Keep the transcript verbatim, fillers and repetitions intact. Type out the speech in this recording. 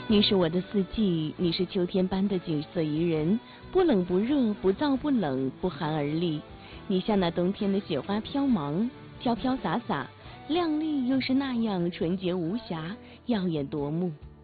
你是我的四季，你是秋天般的景色宜人，不冷不热，不燥不冷，不寒而栗。你像那冬天的雪花飘茫，飘飘洒洒，亮丽又是那样纯洁无瑕，耀眼夺目。